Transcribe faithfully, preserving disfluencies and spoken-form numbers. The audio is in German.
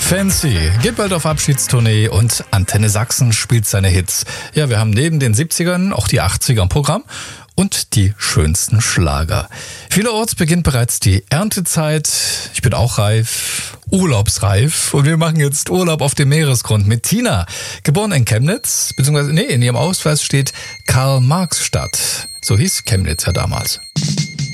Fancy geht bald auf Abschiedstournee und Antenne Sachsen spielt seine Hits. Ja, wir haben neben den siebzigern auch die achtziger im Programm und die schönsten Schlager. Vielerorts beginnt bereits die Erntezeit. Ich bin auch reif, urlaubsreif und wir machen jetzt Urlaub auf dem Meeresgrund mit Tina. Geboren in Chemnitz, beziehungsweise nee, in ihrem Ausweis steht Karl-Marx-Stadt. So hieß Chemnitz ja damals.